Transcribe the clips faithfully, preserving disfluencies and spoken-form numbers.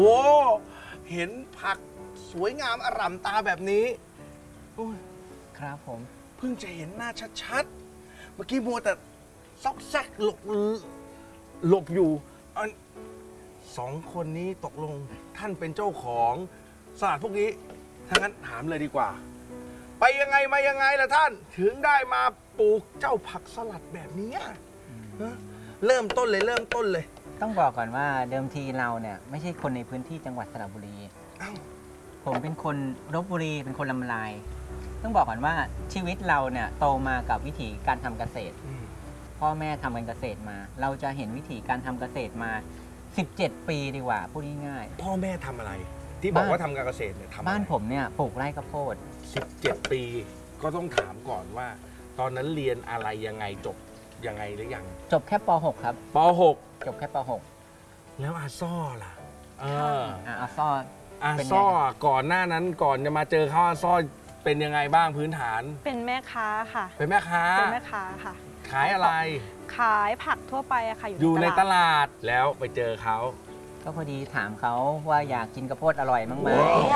โอ้เห็นผักสวยงามอร่ำตาแบบนี้ครับผมเพิ่งจะเห็นหน้าชัดๆเมื่อกี้มัวแต่ซอกแซกหลบหลบอยู่อันสองคนนี้ตกลงท่านเป็นเจ้าของสลัดพวกนี้ถ้างั้นถามเลยดีกว่าไปยังไงมายังไงล่ะท่านถึงได้มาปลูกเจ้าผักสลัดแบบนี้เริ่มต้นเลยเริ่มต้นเลยต้องบอกก่อนว่าเดิมทีเราเนี่ยไม่ใช่คนในพื้นที่จังหวัดสระบุรีผมเป็นคนลพบุรีเป็นคนลำลายต้องบอกก่อนว่าชีวิตเราเนี่ยโตมากับวิถีการทำเกษตรพ่อแม่ทำการเกษตรมาเราจะเห็นวิถีการทำเกษตรมาสิบเจ็ดปีดีกว่าพูดง่ายๆพ่อแม่ทำอะไรที่บอกว่าทำการเกษตรเนี่ยทำบ้านผมเนี่ยปลูกไร่ข้าวโพดสิบเจ็ดปีก็ต้องถามก่อนว่าตอนนั้นเรียนอะไรยังไงจบยังไงหรือยังจบแค่ป หก ครับป หกจบแค่ป หกแล้วอาซ่อล่ะเอออาซ่ออาซ่อก่อนหน้านั้นก่อนจะมาเจอเขาอาซ่อเป็นยังไงบ้างพื้นฐานเป็นแม่ค้าค่ะเป็นแม่ค้าเป็นแม่ค้าค่ะขายอะไรขายผักทั่วไปอะค่ะอยู่ในตลาดแล้วไปเจอเขาก็พอดีถามเขาว่าอยากกินข้าวโพดอร่อยมั้งไหม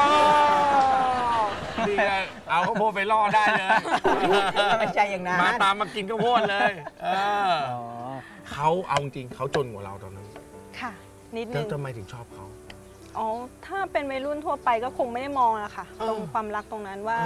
นี่เอาข้าวโพดไปล่อได้เลยไม่ใช่อย่างนั้นมาตามมากินข้าวโพดเลยเขาเอาจริงเขาจนกว่าเราตอนนั้นค่ะนิดนึงแล้วทำไมถึงชอบเขาอ๋อถ้าเป็นวัยรุ่นทั่วไปก็คงไม่ได้มองอะค่ะตรงความรักตรงนั้นว่า